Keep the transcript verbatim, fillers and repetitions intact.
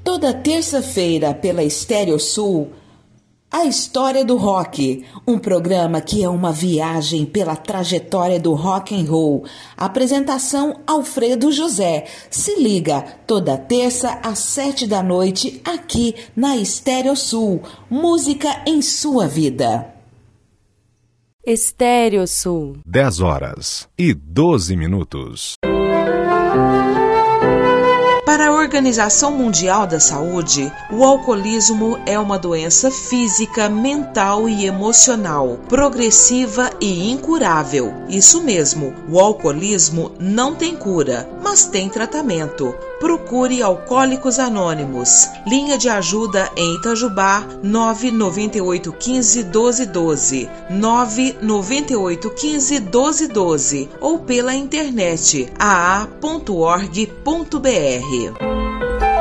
Toda terça-feira pela Estéreo Sul, A História do Rock, um programa que é uma viagem pela trajetória do rock and roll. Apresentação Alfredo José. Se liga, toda terça às sete da noite, aqui na Estéreo Sul. Música em sua vida. Estéreo Sul. dez horas e doze minutos. Para a Organização Mundial da Saúde, o alcoolismo é uma doença física, mental e emocional, progressiva e incurável. Isso mesmo, o alcoolismo não tem cura, mas tem tratamento. Procure Alcoólicos Anônimos. Linha de ajuda em Itajubá, nove nove oito um cinco, doze doze, nove nove oito um cinco, doze doze ou pela internet a a ponto org ponto b r.